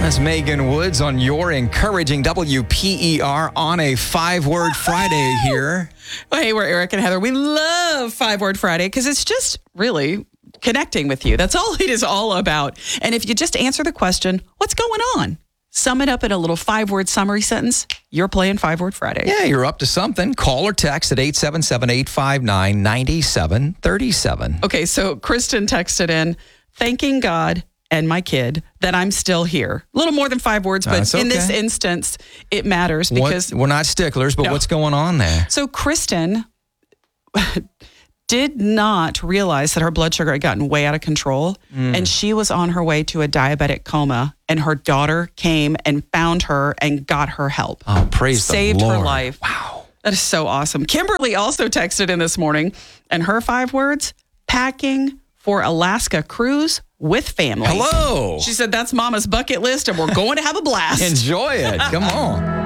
That's Megan Woods on your encouraging WPER on a 5-Word Friday here. Well, hey, we're Eric and Heather. We love 5-Word Friday because it's just really connecting with you. That's all it is all about. And if you just answer the question, what's going on? Sum it up in a little 5-word summary sentence. You're playing 5-Word Friday. Yeah, you're up to something. Call or text at 877-859-9737. Okay, so Kristen texted in, thanking God and my kid that I'm still here. A little more than 5 words, but That's in this okay. instance, it matters because... We're not sticklers, but No. what's going on there? So Kristen did not realize that her blood sugar had gotten way out of control, and she was on her way to a diabetic coma, and her daughter came and found her and got her help. Oh, praise the Saved Lord. her life. Wow. That is so awesome. Kimberly also texted in this morning, and her 5 words, packing for Alaska cruise with family. Hello. She said, that's Mama's bucket list, and we're going to have a blast. Enjoy it. Come on.